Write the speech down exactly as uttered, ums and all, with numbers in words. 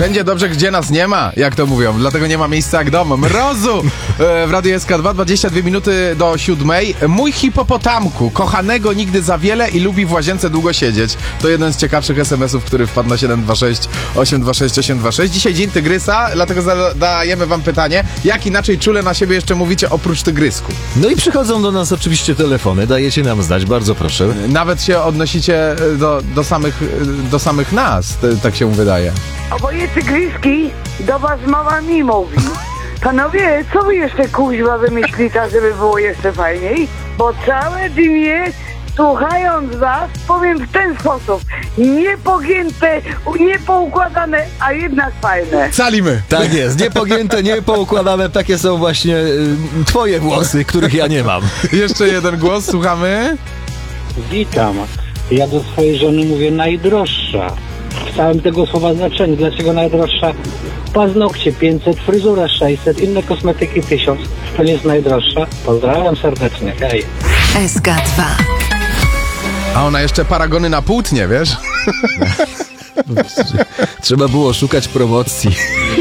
Wszędzie dobrze, gdzie nas nie ma, jak to mówią. Dlatego nie ma miejsca jak dom. Mrozu w Radiu S K dwa, dwadzieścia dwie minuty do siódmej. Mój hipopotamku, kochanego nigdy za wiele i lubi w łazience długo siedzieć. To jeden z ciekawszych es em esów, który wpadł na siedem dwa sześć osiem dwa sześć osiem dwa sześć. Dzisiaj dzień tygrysa, dlatego zadajemy wam pytanie, jak inaczej czule na siebie jeszcze mówicie oprócz tygrysku. No i przychodzą do nas oczywiście telefony, dajecie nam znać, bardzo proszę. Nawet się odnosicie do, do, samych, do samych nas, tak się mu wydaje. Oboje tygryski do was mama mi mówi. Panowie, co wy jeszcze kuźwa wymyślicie, żeby było jeszcze fajniej? Bo całe dnie, słuchając was, powiem w ten sposób. Niepogięte, niepoukładane, a jednak fajne. Calimy! Tak jest, niepogięte, niepoukładane, takie są właśnie y, twoje włosy, których ja nie mam. Jeszcze jeden głos, słuchamy. Witam. Ja do swojej żony mówię najdroższa. W całym tego słowa znaczeniu. Dlaczego najdroższa? Paznokcie pięćset, fryzura sześćset, inne kosmetyki tysiąc. To nie jest najdroższa. Pozdrawiam serdecznie. Hej. S K dwa. A ona jeszcze paragony na płótnie, wiesz? Trzeba było szukać promocji.